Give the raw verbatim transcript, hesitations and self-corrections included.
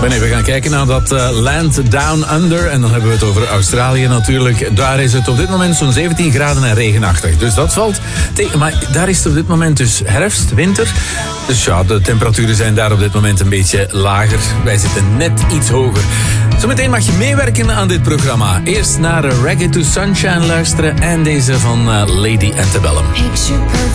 ben even gaan kijken naar dat uh, Land Down Under. En dan hebben we het over Australië natuurlijk. Daar is het op dit moment zo'n zeventien graden en regenachtig. Dus dat valt tegen. Maar daar is het op dit moment dus herfst, winter. Dus ja, de temperaturen zijn daar op dit moment een beetje lager. Wij zitten net iets hoger. Zometeen mag je meewerken aan dit programma. Eerst naar Reggae to Sunshine luisteren en deze van uh, Lady Antebellum.